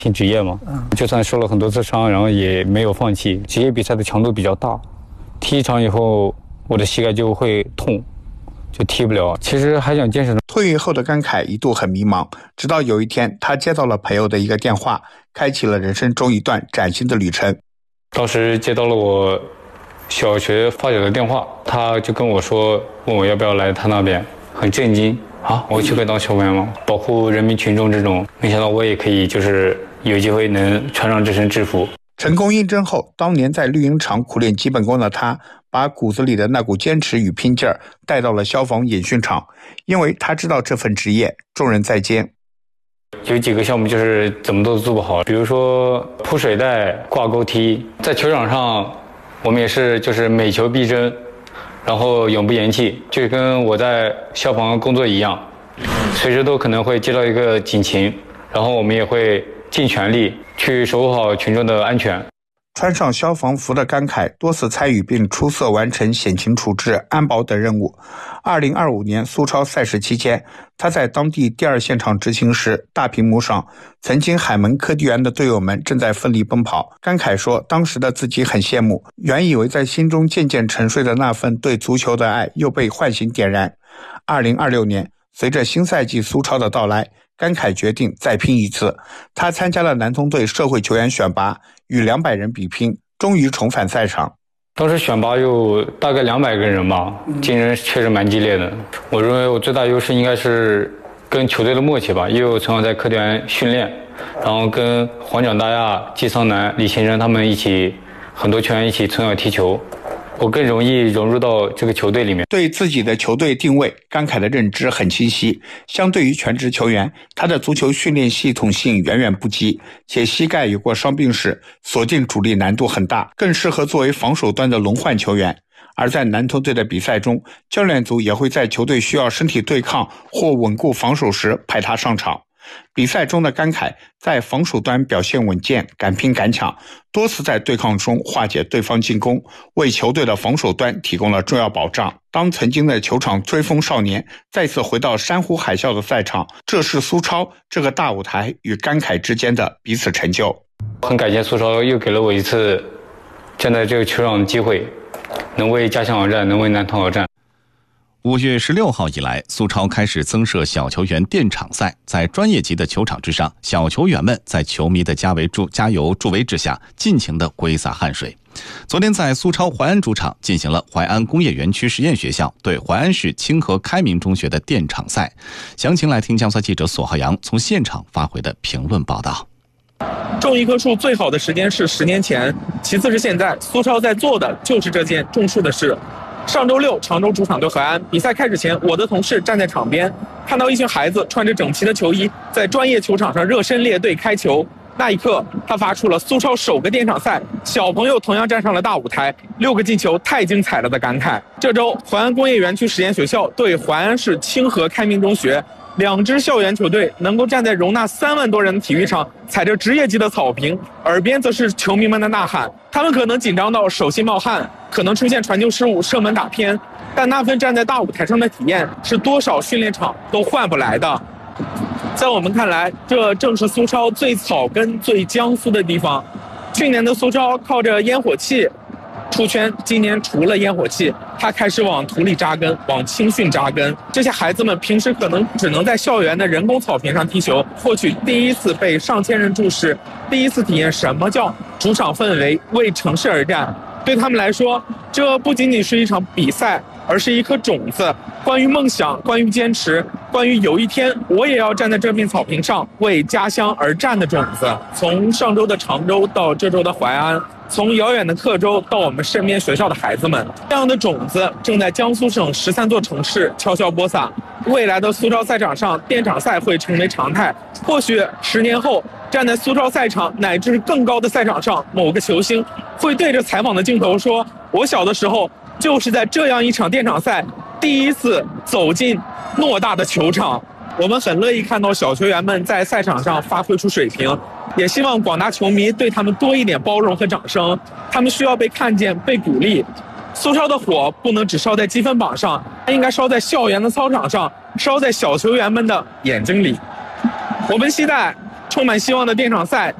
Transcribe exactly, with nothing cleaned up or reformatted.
拼职业嘛，就算受了很多次伤，然后也没有放弃。职业比赛的强度比较大，踢一场以后，我的膝盖就会痛，就踢不了。其实还想坚持。 退役后的甘凯一度很迷茫，直到有一天，他接到了朋友的一个电话，开启了人生中一段崭新的旅程。 当时接到了我小学发小的电话，他就跟我说，问我要不要来他那边，很震惊啊！我去可以当消防员吗？保护人民群众这种，没想到我也可以，就是有机会能穿上这身制服。 成功应征后，当年在绿茵场苦练基本功的他，把骨子里的那股坚持与拼劲儿带到了消防演训场，因为他知道这份职业重任在肩。 有几个项目就是怎么都做不好，比如说铺水带、挂钩踢，在球场上我们也是就是每球必争，然后永不言弃，就跟我在消防工作一样，随时都可能会接到一个警情，然后我们也会尽全力去守护好群众的安全。 穿上消防服的甘凯多次参与并出色完成险情处置、安保等任务。二零二五年苏超赛事期间，他在当地第二现场执勤时，大屏幕上，曾经海门科技园的队友们正在奋力奔跑。甘凯说，当时的自己很羡慕，原以为在心中渐渐沉睡的那份对足球的爱又被唤醒点燃。二零二六年，随着新赛季苏超的到来，甘凯决定再拼一次。他参加了南通队社会球员选拔，与两百人比拼，终于重返赛场。 当时选拔有大概两百个人吧，竞争确实蛮激烈的。我认为我最大优势应该是跟球队的默契吧，因为我从小在科队员训练，然后跟黄蒋大亚、季桑南、李先生他们一起，很多球员一起从小踢球。我更容易融入到这个球队里面。 对自己的球队定位，甘凯的认知很清晰。相对于全职球员，他的足球训练系统性远远不及，且膝盖有过伤病史，锁定主力难度很大，更适合作为防守端的轮换球员。而在南通队的比赛中，教练组也会在球队需要身体对抗或稳固防守时派他上场。比赛中的甘凯在防守端表现稳健，敢拼敢抢，多次在对抗中化解对方进攻，为球队的防守端提供了重要保障。当曾经的球场追风少年再次回到山呼海啸的赛场，这是苏超这个大舞台与甘凯之间的彼此成就。 很感谢苏超又给了我一次站在这个球场的机会，能为家乡而战，能为南通而战。 五月十六号以来，苏超开始增设小球员垫场赛，在专业级的球场之上，小球员们在球迷的加维助加油助威之下，尽情地挥洒汗水。昨天在苏超淮安主场进行了淮安工业园区实验学校对淮安市清河开明中学的垫场赛。详情来听江苏记者索浩洋从现场发回的评论报道。 种一棵树最好的时间是十年前，其次是现在。苏超在做的就是这件种树的事。上周六，常州主场对淮安，比赛开始前，我的同事站在场边，看到一群孩子穿着整齐的球衣，在专业球场上热身列队开球。那一刻，他发出了苏超首个垫场赛，小朋友同样站上了大舞台，六个进球太精彩了的感慨。这周，淮安工业园区实验学校对淮安市清河开明中学。两支校园球队能够站在容纳三万多人的体育场，踩着职业级的草坪，耳边则是球迷们的呐喊。他们可能紧张到手心冒汗，可能出现传球失误、射门打偏，但那份站在大舞台上的体验是多少训练场都换不来的。在我们看来，这正是苏超最草根、最江苏的地方。去年的苏超靠着烟火气出圈，今年除了烟火气，他开始往土里扎根，往青训扎根。这些孩子们平时可能只能在校园的人工草坪上踢球，或许第一次被上千人注视，第一次体验什么叫主场氛围，为城市而战。对他们来说，这不仅仅是一场比赛，而是一颗种子，关于梦想，关于坚持，关于有一天我也要站在这片草坪上为家乡而战的种子。从上周的常州到这周的淮安，从遥远的克州到我们身边学校的孩子们，这样的种子正在江苏省十三座城市悄悄播撒。未来的苏超赛场上，垫场赛会成为常态。或许十年后，站在苏超赛场乃至更高的赛场上，某个球星会对着采访的镜头说：“我小的时候就是在这样一场垫场赛，第一次走进偌大的球场。”我们很乐意看到小球员们在赛场上发挥出水平，也希望广大球迷对他们多一点包容和掌声。他们需要被看见、被鼓励。苏超的火不能只烧在积分榜上，它应该烧在校园的操场上，烧在小球员们的眼睛里。我们期待充满希望的电场赛。